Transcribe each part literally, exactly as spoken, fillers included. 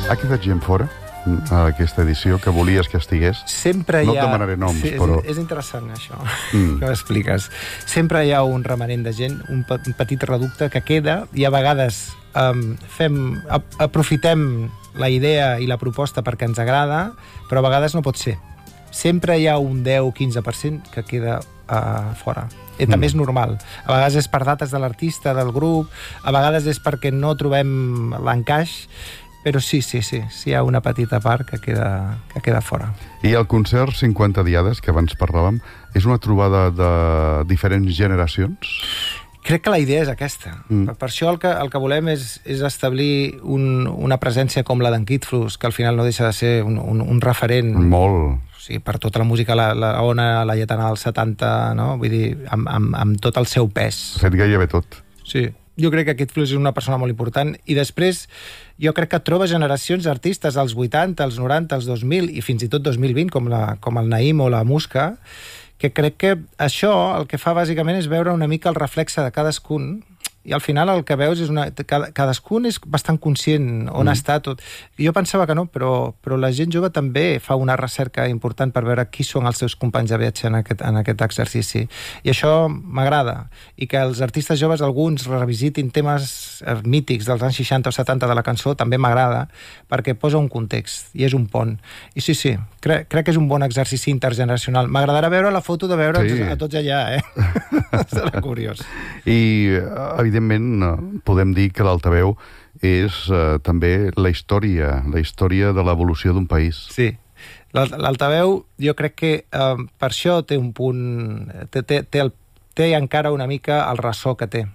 Ha quedat gent fora a aquesta edició que volies que estigués? Sempre no hi ha... et demanaré noms, sí, és, però... És interessant, això, mm. que m'expliques. Sempre hi ha un remanent de gent, un, pe un petit reducte que queda, i a vegades um, fem, ap aprofitem la idea i la proposta perquè ens agrada, però a vegades no pot ser. Sempre hi ha un deu o quinze per cent que queda uh, fora. I també mm. és normal. A vegades és per dates de l'artista, del grup, a vegades és perquè no trobem l'encaix, però sí, sí, sí, sí hi ha una petita part que queda, que queda fora. I el concert cinquanta diades, que abans parlàvem, és una trobada de diferents generacions? Crec que la idea és aquesta. Mm. Per, per això el que, el que volem és, és establir un, una presència com la d'en Kid Flux, que al final no deixa de ser un, un, un referent... Molt. Sí, per tota la música, la, la ona, la lletana dels setanta, no? Vull dir, amb, amb, amb tot el seu pes. Ha fet gairebé tot. Sí. Jo crec que Kid Flux és una persona molt important, i després jo crec que troba generacions d'artistes als vuitanta, als noranta, als dos mil i fins i tot dos mil vint, com, la, com el Naïm o la Muska, que crec que això el que fa bàsicament és veure una mica el reflexe de cadascun, i al final el que veus és una... cadascun és bastant conscient on mm. està tot. Jo pensava que no, però, però la gent jove també fa una recerca important per veure qui són els seus companys de viatge en aquest, en aquest exercici. I això m'agrada. I que els artistes joves, alguns, revisitin temes mítics dels anys seixanta o setanta de la cançó, també m'agrada, perquè posa un context, i és un pont. I sí, sí, crec, crec que és un bon exercici intergeneracional. M'agradarà veure la foto de veure'ns sí. a tots allà, eh? Serà curiós. I, evidentment, podem dir que l'altaveu és eh, també la història, la història de l'evolució d'un país. Sí. L'altaveu, jo crec que eh, per això té un punt... Té, té, té, el, té encara una mica el ressò que té,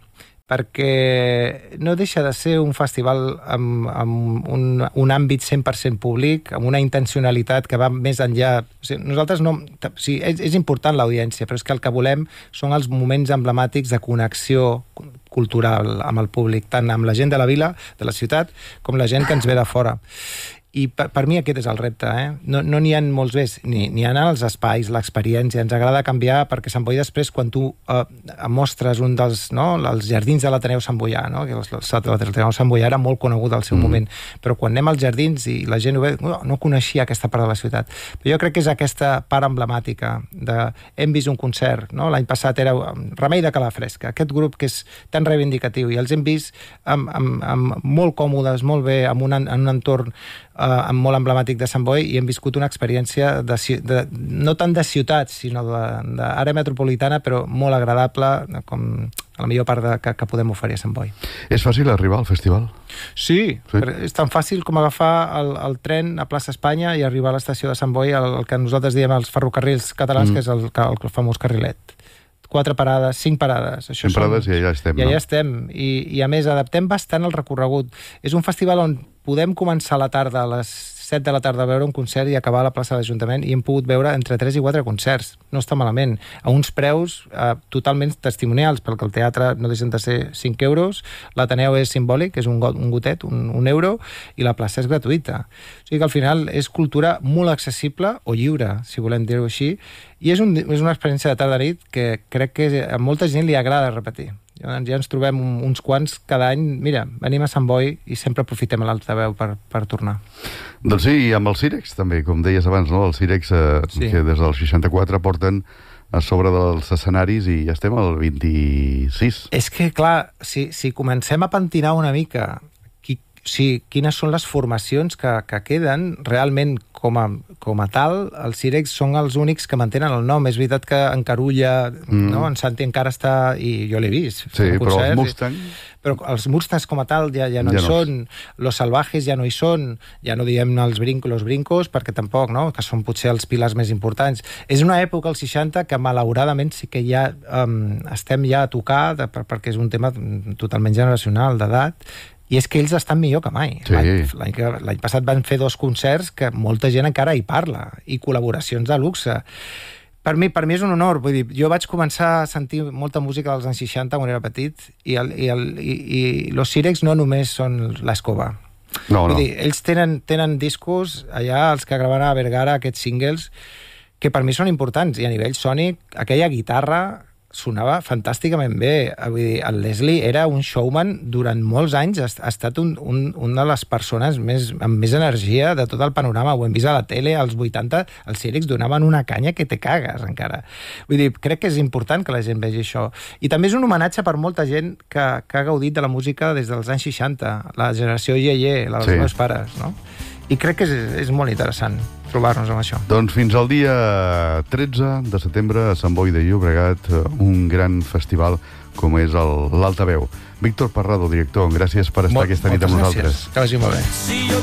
perquè no deixa de ser un festival amb, amb un, un àmbit cent per cent públic, amb una intencionalitat que va més enllà. O sigui, nosaltres no... O sigui, és, és important l'audiència, però és que el que volem són els moments emblemàtics de connexió cultural amb el públic, tant amb la gent de la vila, de la ciutat, com la gent que ens ve de fora. I per, per mi aquest és el repte, eh? No n'hi no ha molts més, ni, ni ha els espais, l'experiència. Ens agrada canviar perquè Sant Boi després, quan tu eh, mostres un dels, no, els jardins de l'Ateneu Sant Boià, no? Que l'Ateneu Sant Boià era molt conegut al seu mm. moment, però quan anem als jardins i la gent ho ve, no, no coneixia aquesta part de la ciutat. Però jo crec que és aquesta part emblemàtica de... Hem vist un concert, no? L'any passat era Remei de Calafresca, aquest grup que és tan reivindicatiu, i els hem vist amb, amb, amb molt còmodes, molt bé, en un, en un entorn Uh, molt emblemàtic de Sant Boi, i hem viscut una experiència de, de, no tant de ciutat, sinó d'àrea metropolitana, però molt agradable, com a la millor part de, que, que podem oferir a Sant Boi. És fàcil arribar al festival? Sí, sí. És tan fàcil com agafar el, el tren a plaça Espanya i arribar a l'estació de Sant Boi, el, el que nosaltres diem els ferrocarrils catalans, mm. que és el, el, el famós carrilet. Quatre parades, cinc parades. Això cinc parades i allà estem, i allà no? estem. I, I a més, adaptem bastant el recorregut. És un festival on podem començar a la tarda, a les set de la tarda, a veure un concert i acabar a la plaça de l'Ajuntament, i hem pogut veure entre tres i quatre concerts. No està malament. A uns preus eh, totalment testimonials, perquè el teatre no deixen de ser cinc euros, l'Ateneu és simbòlic, és un, got, un gotet, un, un euro, i la plaça és gratuïta. O sigui que al final és cultura molt accessible, o lliure, si volem dir-ho així, i és, un, és una experiència de tarda-nit que crec que a molta gent li agrada repetir. Ja ens trobem uns quants cada any. Mira, venim a Sant Boi i sempre aprofitem l'altaveu per, per tornar. Doncs sí, i amb el Cirex també, com deies abans, no? El Cirex, eh, sí. que des del seixanta-quatre porten a sobre dels escenaris i ja estem al vint-i-sis. És que, clar, si, si comencem a pentinar una mica qui, si, quines són les formacions que, que queden, realment com a, com a tal, els Cirex són els únics que mantenen el nom. És veritat que en Carulla, mm. no? En Santi encara està, i jo l'he vist. Sí, però els Mustang... Però els Mustangs com a tal ja, ja no ja hi no. són, los salvajes ja no hi són, ja no diem els brincos, los brincos, perquè tampoc, no?, que són potser els pilars més importants. És una època, als seixanta, que malauradament sí que ja um, estem ja a tocar, de, perquè és un tema totalment generacional, d'edat, i és que ells estan millor que mai. Sí. L'any passat van fer dos concerts que molta gent encara hi parla, i col·laboracions de luxe. Per mi, per mi és un honor. Vull dir, jo vaig començar a sentir molta música dels anys seixanta quan era petit, i, el, i, el, i, i los Cirex no només són l'escova. No, no. Vull dir, ells tenen, tenen discos allà, els que gravaran a Vergara, aquests singles, que per mi són importants, i a nivell sònic, aquella guitarra sonava fantàsticament bé. Vull dir, el Leslie era un showman durant molts anys, ha, ha estat un, un, una de les persones més, amb més energia de tot el panorama. Ho hem vist a la tele, als vuitanta, els Círics donaven una canya que te cagues, encara. Vull dir, crec que és important que la gent vegi això. I també és un homenatge per molta gent que, que ha gaudit de la música des dels anys seixanta, la generació Ye-Ye, la dels sí. meus pares, no? I crec que és, és molt interessant trobar-nos amb això. Doncs fins al dia tretze de setembre a Sant Boi de Llobregat, un gran festival com és l'Altaveu. Víctor Parrado, director, gràcies per estar Mol, aquesta nit amb nosaltres. Gràcies, que vagi molt bé.